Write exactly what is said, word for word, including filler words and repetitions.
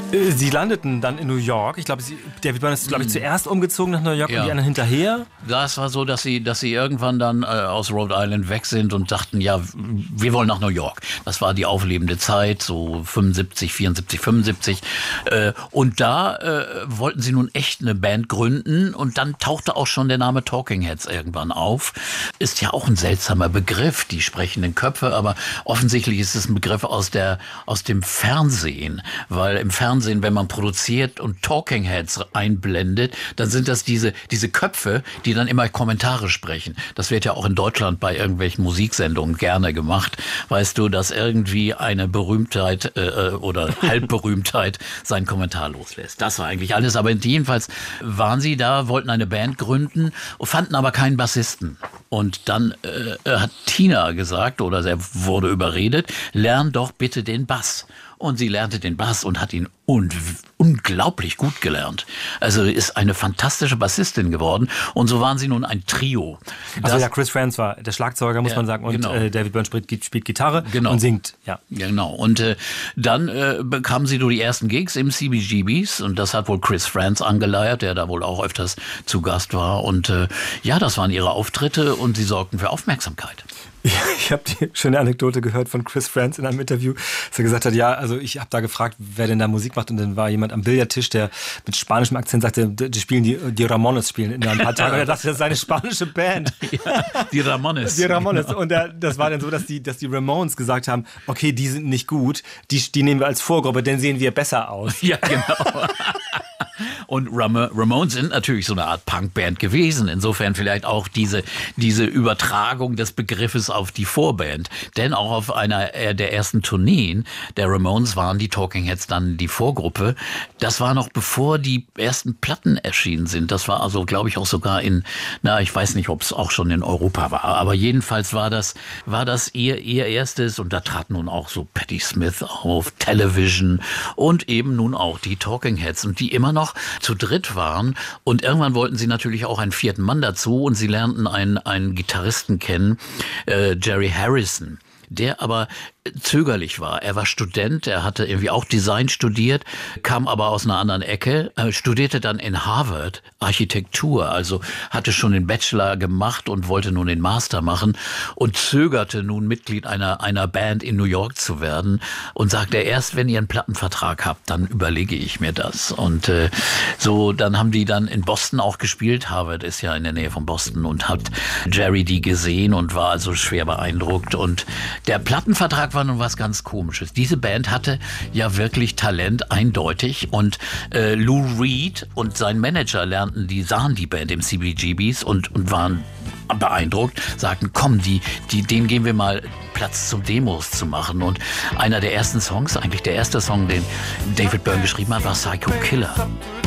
Sie landeten dann in New York. Ich glaube, David Byrne ist, glaube ich, zuerst umgezogen nach New York ja. und die anderen hinterher. Das war so, dass sie, dass sie irgendwann dann äh, aus Rhode Island weg sind und dachten, ja, wir wollen nach New York. Das war die auflebende Zeit, so fünfundsiebzig, vierundsiebzig, fünfundsiebzig. Äh, und da äh, wollten sie nun echt eine Band gründen und dann tauchte auch schon der Name Talking Heads irgendwann auf. Ist ja auch ein seltsamer Begriff, die sprechenden Köpfe, aber offensichtlich ist es ein Begriff aus der, aus dem Fernsehen, weil im Fernsehen wenn man produziert und Talking Heads einblendet, dann sind das diese, diese Köpfe, die dann immer Kommentare sprechen. Das wird ja auch in Deutschland bei irgendwelchen Musiksendungen gerne gemacht. Weißt du, dass irgendwie eine Berühmtheit äh, oder Halbberühmtheit seinen Kommentar loslässt. Das war eigentlich alles. Aber jedenfalls waren sie da, wollten eine Band gründen, fanden aber keinen Bassisten. Und dann äh, hat Tina gesagt, oder er wurde überredet, lern doch bitte den Bass. Und sie lernte den Bass und hat ihn un- unglaublich gut gelernt. Also ist eine fantastische Bassistin geworden. Und so waren sie nun ein Trio. Also ja, Chris Frantz war der Schlagzeuger, muss ja, man sagen. Und genau. äh, David Byrne spielt, spielt Gitarre genau. und singt. Ja, genau. Und äh, dann äh, bekamen sie nur die ersten Gigs im C B G Bs. Und das hat wohl Chris Frantz angeleiert, der da wohl auch öfters zu Gast war. Und äh, ja, das waren ihre Auftritte und sie sorgten für Aufmerksamkeit. Ja, ich habe die schöne Anekdote gehört von Chris Frantz in einem Interview, dass er gesagt hat, ja, also ich habe da gefragt, wer denn da Musik macht und dann war jemand am Billardtisch, der mit spanischem Akzent sagte, die spielen die, die Ramones spielen in ein paar Tagen und er dachte, das ist eine spanische Band. Ja, die Ramones. Die Ramones. Genau. Und er, das war dann so, dass die, dass die Ramones gesagt haben, okay, die sind nicht gut, die, die nehmen wir als Vorgruppe, dann sehen wir besser aus. Ja, genau. Und Ram- Ramones sind natürlich so eine Art Punkband gewesen. Insofern vielleicht auch diese, diese Übertragung des Begriffes auf die Vorband. Denn auch auf einer der ersten Tourneen der Ramones waren die Talking Heads dann die Vorgruppe. Das war noch bevor die ersten Platten erschienen sind. Das war also, glaube ich, auch sogar in, na, ich weiß nicht, ob es auch schon in Europa war. Aber jedenfalls war das, war das ihr, ihr erstes. Und da trat nun auch so Patti Smith auf, Television und eben nun auch die Talking Heads. Und die immer noch zu dritt waren und irgendwann wollten sie natürlich auch einen vierten Mann dazu und sie lernten einen, einen Gitarristen kennen, äh, Jerry Harrison, der aber zögerlich war. Er war Student, er hatte irgendwie auch Design studiert, kam aber aus einer anderen Ecke, äh, studierte dann in Harvard Architektur, also hatte schon den Bachelor gemacht und wollte nun den Master machen und zögerte nun Mitglied einer, einer Band in New York zu werden und sagte, erst wenn ihr einen Plattenvertrag habt, dann überlege ich mir das. Und äh, so, dann haben die dann in Boston auch gespielt. Harvard ist ja in der Nähe von Boston und hat Jerry die gesehen und war also schwer beeindruckt. Und der Plattenvertrag war nun was ganz Komisches. Diese Band hatte ja wirklich Talent, eindeutig. Und äh, Lou Reed und sein Manager lernten, die sahen die Band im C B G Bs und, und waren beeindruckt, sagten, komm, die, die, denen geben wir mal Platz zum Demos zu machen. Und einer der ersten Songs, eigentlich der erste Song, den David Byrne geschrieben hat, war Psycho Killer.